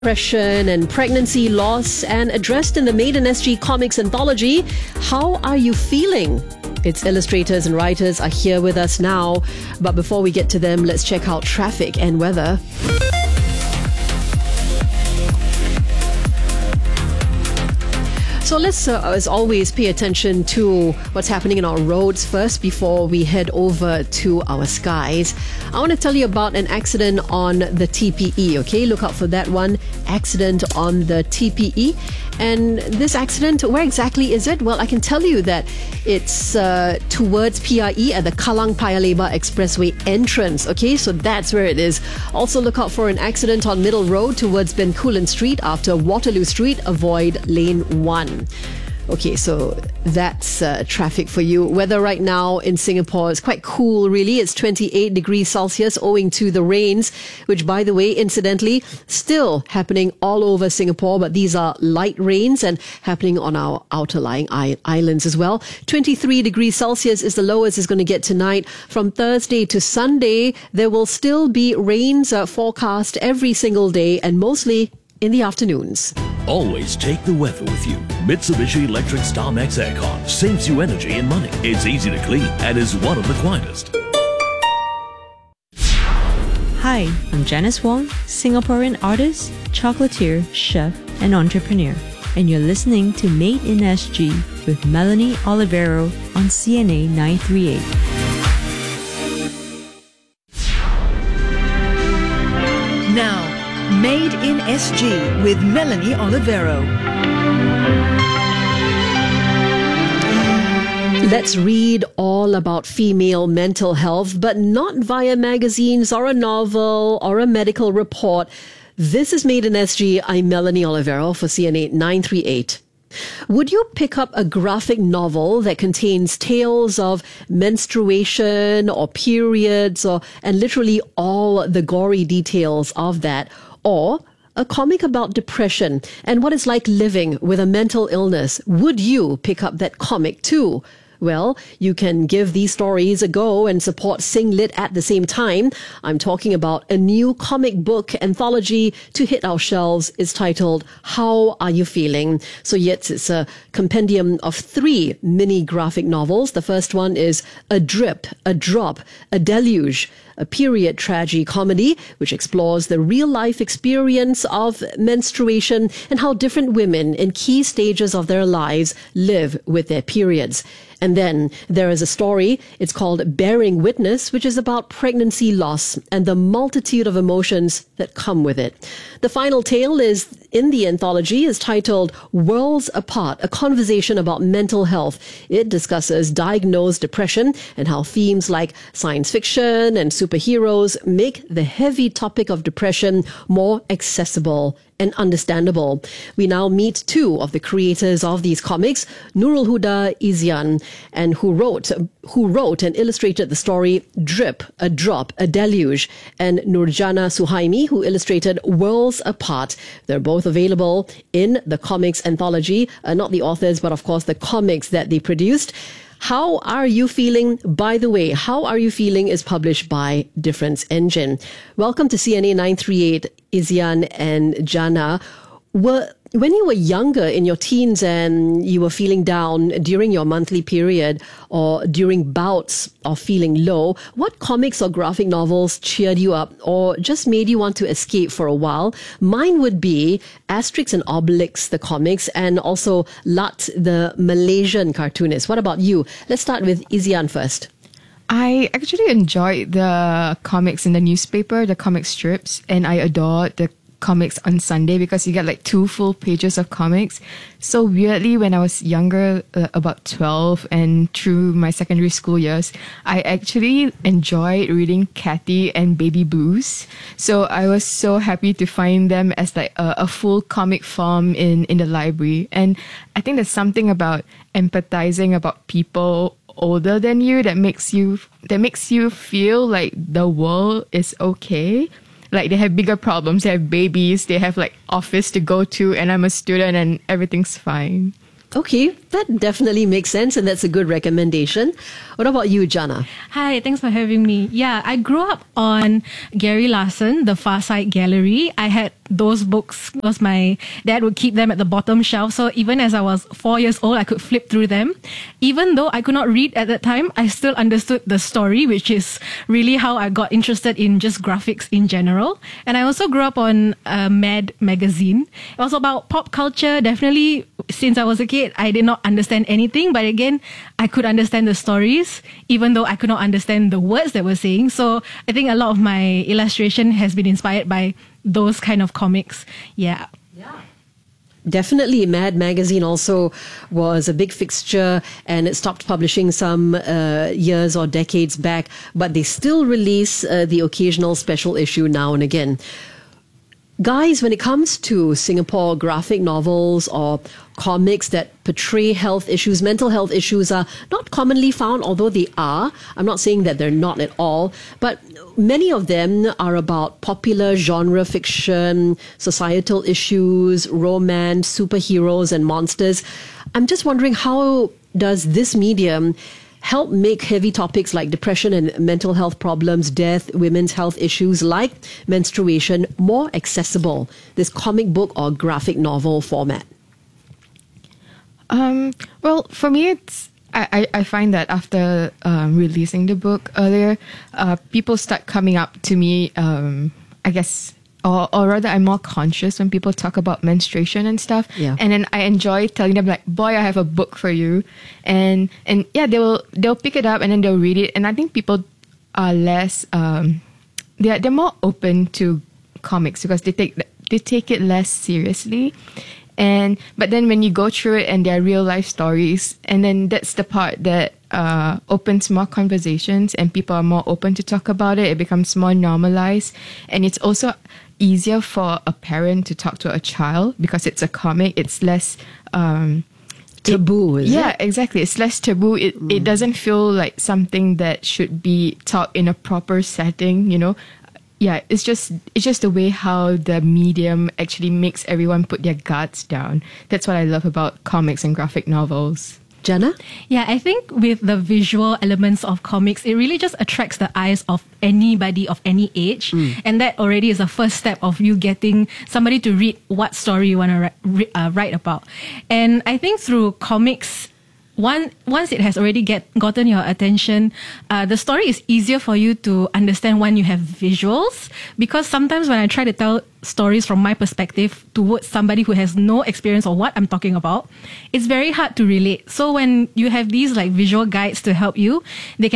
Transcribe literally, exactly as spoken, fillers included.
Depression and pregnancy loss, and addressed in the Made in S G Comics anthology. How are you feeling? Its illustrators and writers are here with us now. But before we get to them, let's check out traffic and weather. So let's, uh, as always, pay attention to what's happening in our roads first before we head over to our skies. I want to tell you about an accident on the T P E, okay? Look out for that one. Accident on the T P E. And this accident, where exactly is it? Well, I can tell you that it's uh, towards P I E at the Kallang Paya Lebar Expressway entrance, okay? So that's where it is. Also look out for an accident on Middle Road towards Bencoolen Street after Waterloo Street. Avoid lane one. Okay, so that's uh, traffic for you. Weather right now in Singapore is quite cool, really. It's twenty-eight degrees Celsius owing to the rains, which, by the way, incidentally, still happening all over Singapore, but these are light rains and happening on our outer lying islands as well. twenty-three degrees Celsius is the lowest it's going to get tonight. From Thursday to Sunday, there will still be rains uh, forecast every single day and mostly in the afternoons. Always take the weather with you. Mitsubishi Electric StarMax Aircon saves you energy and money. It's easy to clean and is one of the quietest. Hi, I'm Janice Wong, Singaporean artist, chocolatier, chef, and entrepreneur. And you're listening to Made in S G with Melanie Olivero on C N A nine thirty-eight. Now, Made in S G with Melanie Olivero. Let's read all about female mental health, but not via magazines or a novel or a medical report. This is Made in S G. I'm Melanie Olivero for C N A nine thirty-eight. Would you pick up a graphic novel that contains tales of menstruation or periods or and literally all the gory details of that? Or a comic about depression and what it's like living with a mental illness? Would you pick up that comic too? Well, you can give these stories a go and support SingLit at the same time. I'm talking about a new comic book anthology to hit our shelves. It's titled, How Are You Feeling? So yes, it's a compendium of three mini graphic novels. The first one is A Drip, A Drop, A Deluge, a period tragedy comedy which explores the real-life experience of menstruation and how different women in key stages of their lives live with their periods. And then there is a story, it's called Bearing Witness, which is about pregnancy loss and the multitude of emotions that come with it. The final tale is in the anthology is titled Worlds Apart, a conversation about mental health. It discusses diagnosed depression and how themes like science fiction and superheroes make the heavy topic of depression more accessible and understandable. We now meet two of the creators of these comics, Nurul Huda Izyan, and who wrote who wrote and illustrated the story Drip, A Drop, A Deluge, and Nurjana Suhaimi, who illustrated Worlds Apart. They're both available in the comics anthology, uh, not the authors, but of course the comics that they produced. How Are You Feeling? By the way, How Are You Feeling is published by Difference Engine. Welcome to C N A nine thirty-eight, Izyan and Jana. Were, when you were younger in your teens and you were feeling down during your monthly period or during bouts of feeling low, what comics or graphic novels cheered you up or just made you want to escape for a while? Mine would be Asterix and Obelix, the comics, and also Lat, the Malaysian cartoonist. What about you? Let's start with Izyan first. I actually enjoyed the comics in the newspaper, the comic strips, and I adored the comics on Sunday because you get like two full pages of comics. So weirdly, when I was younger, uh, about twelve and through my secondary school years, I actually enjoyed reading Cathy and Baby Blues. So I was so happy to find them as like a, a full comic form in, in the library. And I think there's something about empathizing about people older than you that makes you that makes you feel like the world is okay. Like they have bigger problems, they have babies, they have like office to go to, and I'm a student and everything's fine. Okay, that definitely makes sense, and that's a good recommendation. What about you, Jana? Hi, thanks for having me. Yeah, I grew up on Gary Larson, The Far Side Gallery. I had those books because my dad would keep them at the bottom shelf. So even as I was four years old, I could flip through them. Even though I could not read at that time, I still understood the story, which is really how I got interested in just graphics in general. And I also grew up on uh, Mad magazine. It was about pop culture. Definitely, since I was a kid, I did not understand anything. But again, I could understand the stories, even though I could not understand the words they were saying. So I think a lot of my illustration has been inspired by those kind of comics. Yeah. Definitely, Mad Magazine also was a big fixture, and it stopped publishing some uh, years or decades back, but they still release uh, the occasional special issue now and again. Guys, when it comes to Singapore graphic novels or comics that portray health issues, mental health issues are not commonly found, although they are. I'm not saying that they're not at all, but many of them are about popular genre fiction, societal issues, romance, superheroes and monsters. I'm just wondering, how does this medium help make heavy topics like depression and mental health problems, death, women's health issues like menstruation more accessible, this comic book or graphic novel format? Um, well, for me, it's I, I, I find that after um, releasing the book earlier, uh, people start coming up to me, um, I guess, or, or rather I'm more conscious when people talk about menstruation and stuff. Yeah. And then I enjoy telling them like, boy, I have a book for you. And and yeah, they will they'll pick it up and then they'll read it. And I think people are less um they're they're more open to comics because they take they take it less seriously. And but then when you go through it and they're real life stories, and then that's the part that uh, opens more conversations and people are more open to talk about it. It becomes more normalized, and it's also easier for a parent to talk to a child because it's a comic. It's less um, taboo. It, is yeah, it? exactly. It's less taboo. It mm. it doesn't feel like something that should be taught in a proper setting. You know. Yeah, it's just it's just the way how the medium actually makes everyone put their guards down. That's what I love about comics and graphic novels. Jenna? Yeah, I think with the visual elements of comics, it really just attracts the eyes of anybody of any age. Mm. And that already is a first step of you getting somebody to read what story you want to ri- uh, write about. And I think through comics, One, once it has already get gotten your attention, uh, the story is easier for you to understand when you have visuals. Because sometimes when I try to tell stories from my perspective towards somebody who has no experience of what I'm talking about, it's very hard to relate. So when you have these like visual guides to help you, they can